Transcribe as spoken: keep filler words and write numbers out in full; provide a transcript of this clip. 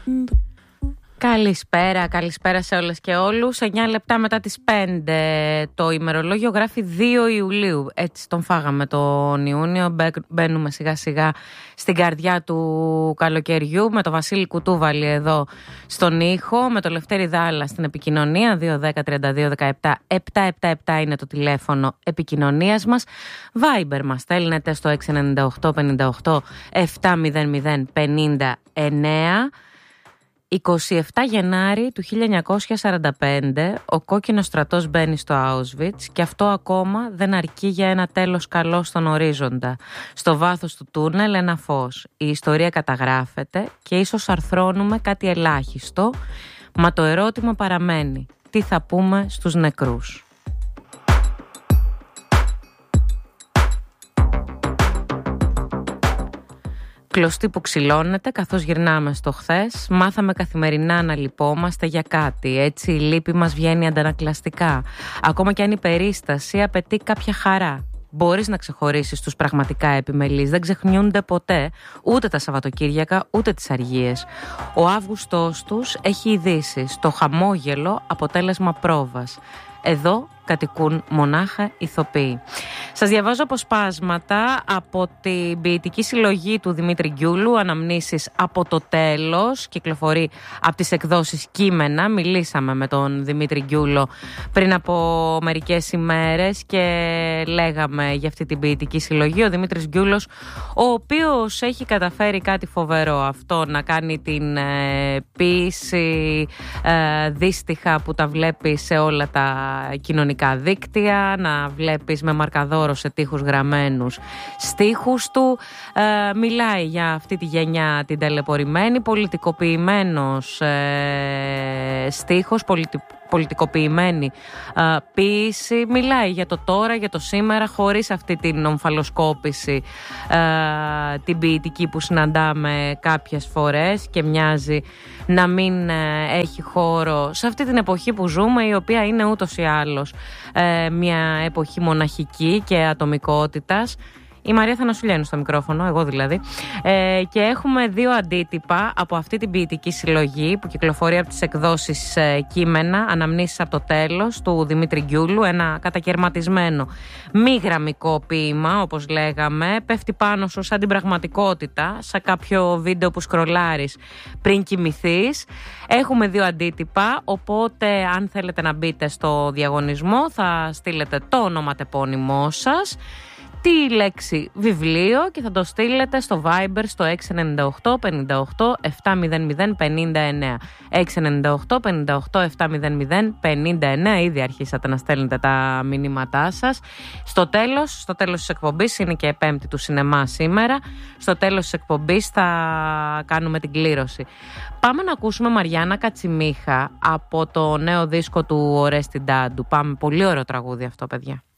Καλησπέρα, καλησπέρα σε όλες και όλους. εννιά λεπτά μετά τις πέντε το ημερολόγιο γράφει δύο Ιουλίου. Έτσι τον φάγαμε τον Ιούνιο. Μπαίνουμε σιγά σιγά στην καρδιά του καλοκαιριού. Με το Βασίλη Κουτούβαλη εδώ στον ήχο. Με το Λευτέρη Δάλα στην επικοινωνία. δύο δέκα τριάντα δύο δεκαεπτά επτακόσια εβδομήντα επτά είναι το τηλέφωνο επικοινωνίας μας. Viber μας στέλνετε στο έξι εννιά οκτώ πενήντα οκτώ επτακόσια πενήντα εννέα. εικοστή εβδόμη Γενάρη του χίλια εννιακόσια σαράντα πέντε ο κόκκινος στρατός μπαίνει στο Auschwitz και αυτό ακόμα δεν αρκεί για ένα τέλος καλό στον ορίζοντα. Στο βάθος του τούνελ ένα φως. Η ιστορία καταγράφεται και ίσως αρθρώνουμε κάτι ελάχιστο, μα το ερώτημα παραμένει. Τι θα πούμε στους νεκρούς? Κλωστή που ξυλώνεται καθώς γυρνάμε στο χθες. Μάθαμε καθημερινά να λυπόμαστε για κάτι. Έτσι η λύπη μας βγαίνει αντανακλαστικά. Ακόμα και αν η περίσταση απαιτεί κάποια χαρά. Μπορείς να ξεχωρίσεις τους πραγματικά επιμελείς. Δεν ξεχνιούνται ποτέ ούτε τα Σαββατοκύριακα ούτε τις αργίες. Ο Αύγουστος τους έχει ειδήσεις. Το χαμόγελο αποτέλεσμα πρόβας. Εδώ κατοικούν μονάχα ηθοποιοί. Σας διαβάζω αποσπάσματα από την ποιητική συλλογή του Δημήτρη Γκιούλου, Αναμνήσεις από το τέλος, κυκλοφορεί από τις εκδόσεις Κείμενα. Μιλήσαμε με τον Δημήτρη Γκιούλο πριν από μερικές ημέρες και λέγαμε για αυτή την ποιητική συλλογή. Ο Δημήτρης Γκιούλος, ο οποίος έχει καταφέρει κάτι φοβερό, αυτό να κάνει την ε, ποίηση ε, δύστιχα που τα βλέπει σε όλα τα κοινωνικά δίκτυα, να βλέπεις με μαρκαδόρο σε τοίχους γραμμένους στίχους του. Ε, μιλάει για αυτή τη γενιά την ταλαιπωρημένη, πολιτικοποιημένος ε, στίχος, πολιτι, πολιτικοποιημένη ε, ποίηση. Μιλάει για το τώρα, για το σήμερα, χωρίς αυτή την ομφαλοσκόπηση ε, την ποιητική που συναντάμε κάποιες φορές και μοιάζει να μην ε, έχει χώρο σε αυτή την εποχή που ζούμε, η οποία είναι ούτως ή άλλως ε, μια εποχή μοναχική και ατομικότητας. Η Μαρία Θανασουλιάνου στο μικρόφωνο, εγώ δηλαδή. Ε, και έχουμε δύο αντίτυπα από αυτή την ποιητική συλλογή που κυκλοφορεί από τις εκδόσεις ε, Κείμενα, Αναμνήσεις από το τέλος, του Δημήτρη Γκιούλου. Ένα κατακαιρματισμένο μη γραμμικό ποίημα, όπως λέγαμε. Πέφτει πάνω σου σαν την πραγματικότητα, σαν κάποιο βίντεο που σκρολάρεις πριν κοιμηθείς. Έχουμε δύο αντίτυπα, οπότε αν θέλετε να μπείτε στο διαγωνισμό θα στείλετε το ονοματεπώνυμό σας, τη λέξη βιβλίο και θα το στείλετε στο Viber στο έξι εννιά οκτώ πενήντα οκτώ επτακόσια πενήντα εννέα. έξι εννιά οκτώ πενήντα οκτώ επτακόσια πενήντα εννέα. Ήδη αρχίσατε να στέλνετε τα μηνύματά σας. Στο τέλος, στο τέλος της εκπομπής, είναι και πέμπτη του σινεμά σήμερα, στο τέλος της εκπομπής θα κάνουμε την κλήρωση. Πάμε να ακούσουμε Μαριάννα Κατσιμίχα από το νέο δίσκο του Ορέστη Ντάντου. Πάμε, πολύ ωραίο τραγούδι αυτό, παιδιά.